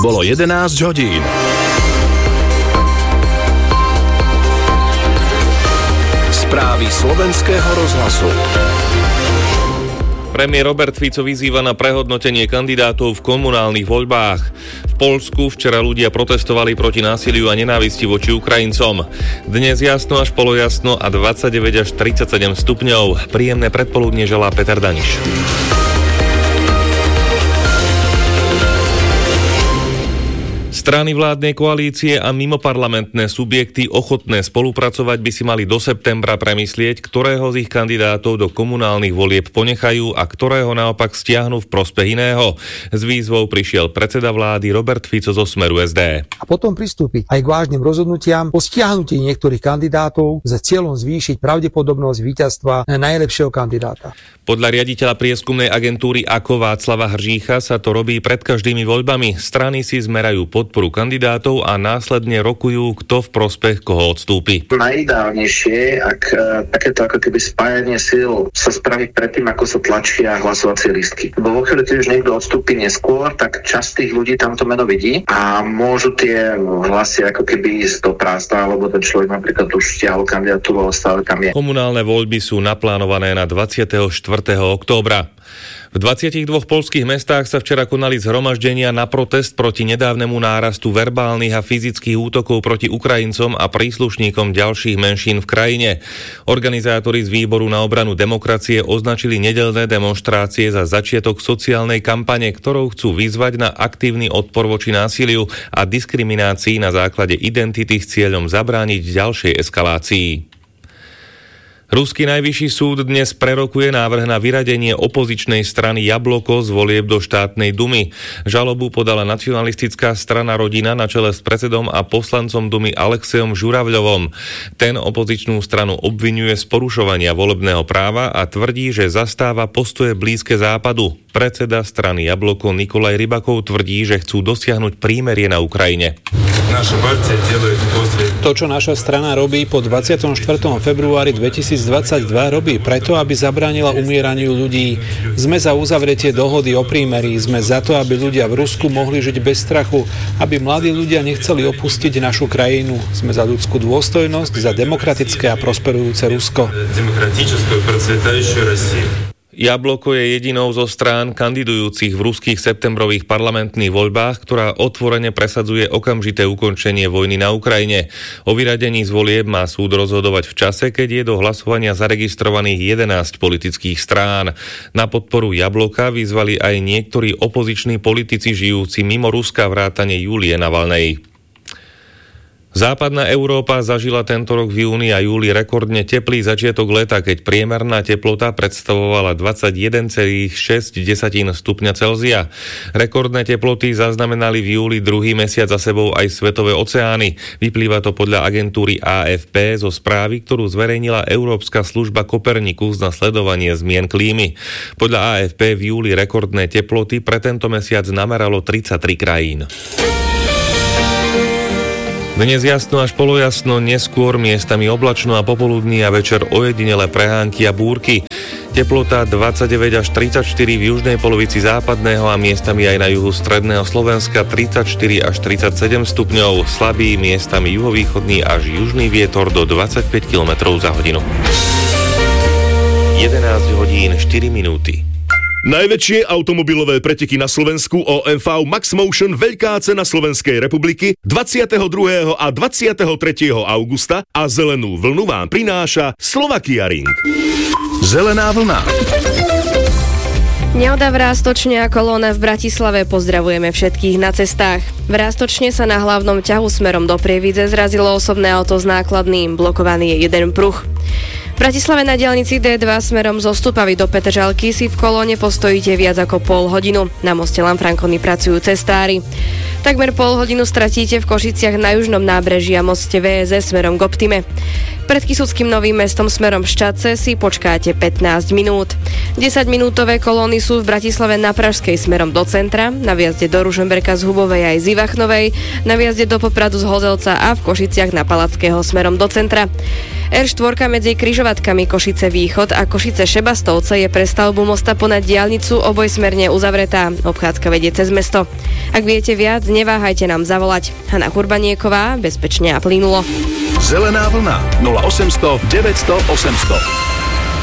Bolo 11 hodín. Správy slovenského rozhlasu. Premiér Robert Fico vyzýva na prehodnotenie kandidátov v komunálnych voľbách. V Poľsku včera ľudia protestovali proti násiliu a nenávisti voči Ukrajincom. Dnes jasno až polojasno a 29 až 37 stupňov. Príjemné predpoludnie želá Peter Daniš. Strany vládnej koalície a mimoparlamentné subjekty ochotné spolupracovať by si mali do septembra premyslieť, ktorého z ich kandidátov do komunálnych volieb ponechajú a ktorého naopak stiahnu v prospech iného. S výzvou prišiel predseda vlády Robert Fico zo Smeru SD. A potom pristúpiť aj k vážnym rozhodnutiam o stiahnutí niektorých kandidátov za cieľom zvýšiť pravdepodobnosť víťazstva najlepšieho kandidáta. Podľa riaditeľa prieskumnej agentúry AKO Václava Hržícha sa to robí pred každými voľbami. Strany si zmerajú podporu kandidátov a následne rokujú, kto v prospech koho odstúpi. Najideálnejšie, ak takéto ako keby spájanie síl sa spraví predtým, ako sa tlačia hlasovacie lístky. Lebo vo chvíli, keď už niekto odstúpi neskôr, tak časť tých ľudí tam to meno vidí a môžu tie hlasy ako keby ísť do prázdna, alebo ten človek napríklad už stiahol kandidatúru, ale stále tam je. Komunálne voľby sú naplánované na 24. októbra. V 22 poľských mestách sa včera konali zhromaždenia na protest proti nedávnemu nárastu verbálnych a fyzických útokov proti Ukrajincom a príslušníkom ďalších menšín v krajine. Organizátori z Výboru na obranu demokracie označili nedeľné demonštrácie za začiatok sociálnej kampane, ktorou chcú vyzvať na aktívny odpor voči násiliu a diskriminácii na základe identity s cieľom zabrániť ďalšej eskalácii. Ruský najvyšší súd dnes prerokuje návrh na vyradenie opozičnej strany Jabloko z volieb do štátnej dumy. Žalobu podala nacionalistická strana Rodina na čele s predsedom a poslancom dumy Alexejom Žuravľovom. Ten opozičnú stranu obviňuje z porušovania volebného práva a tvrdí, že zastáva postoje blízke západu. Predseda strany Jabloko Nikolaj Rybakov tvrdí, že chcú dosiahnuť prímerie na Ukrajine. To, čo naša strana robí po 24. februári 2022, robí preto, aby zabránila umieraniu ľudí. Sme za uzavretie dohody o prímerí, sme za to, aby ľudia v Rusku mohli žiť bez strachu, aby mladí ľudia nechceli opustiť našu krajinu. Sme za ľudskú dôstojnosť, za demokratické a prosperujúce Rusko. Jabloko je jedinou zo strán kandidujúcich v ruských septembrových parlamentných voľbách, ktorá otvorene presadzuje okamžité ukončenie vojny na Ukrajine. O vyradení z volieb má súd rozhodovať v čase, keď je do hlasovania zaregistrovaných 11 politických strán. Na podporu Jabloka vyzvali aj niektorí opoziční politici žijúci mimo Ruska vrátane Julie Navalnej. Západná Európa zažila tento rok v júni a júli rekordne teplý začiatok leta, keď priemerná teplota predstavovala 21,6 stupňa Celzia. Rekordné teploty zaznamenali v júli druhý mesiac za sebou aj svetové oceány. Vyplýva to podľa agentúry AFP zo správy, ktorú zverejnila Európska služba Copernicus na sledovanie zmien klímy. Podľa AFP v júli rekordné teploty pre tento mesiac nameralo 33 krajín. Dnes jasno až polojasno, neskôr miestami oblačno a popoludní a večer ojedinele prehánky a búrky. Teplota 29 až 34 v južnej polovici západného a miestami aj na juhu stredného Slovenska 34 až 37 stupňov, slabý miestami juhovýchodný až južný vietor do 25 km za hodinu. 11 hodín 4 minúty. Najväčšie automobilové preteky na Slovensku OMV Max Motion Veľká cena Slovenskej republiky 22. a 23. augusta a zelenú vlnu vám prináša Slovakia Ring. Zelená vlna. Nehoda v Ráztočne a kolóna v Bratislave, pozdravujeme všetkých na cestách. V Ráztočne sa na hlavnom ťahu smerom do Prievidze zrazilo osobné auto s nákladným, blokovaný je jeden pruh. V Bratislave na diaľnici D2 smerom zo Stupavy do Petržalky si v kolóne postojíte viac ako pol hodinu. Na moste Lanfranconi pracujú cestári. Takmer pol hodinu stratíte v Košiciach na južnom nábreží a moste VSS smerom k Optime. Pred Kysuckým Novým Mestom smerom Ščadce si počkáte 15 minút. 10-minútové kolóny sú v Bratislave na Pražskej smerom do centra, na viazde do Ružomberka z Hubovej aj z Ivachnovej, na viazde do Popradu z Hozelca a v Košiciach na Palackého smerom do centra. R4 medzi križovatkami Košice Východ a Košice Šebastovce je pre stavbu mosta ponad diaľnicu obojsmerne uzavretá. Obchádzka vedie cez mesto. Ak viete viac, neváhajte nám zavolať. Hana Kurbanieková, bezpečne a plynulo. Zelená vlna 0800 900 800.